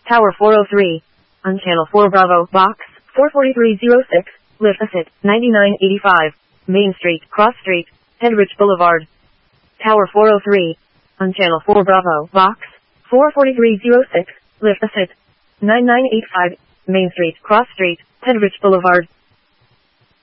Tower 403. On Channel 4 Bravo, Box 44306, Liffisit, 9985. Main Street, Cross Street, Headrich Boulevard. Tower 403. On Channel 4 Bravo, Box 44306, Liffisit, 9985. Main Street, Cross Street, Headrich Boulevard.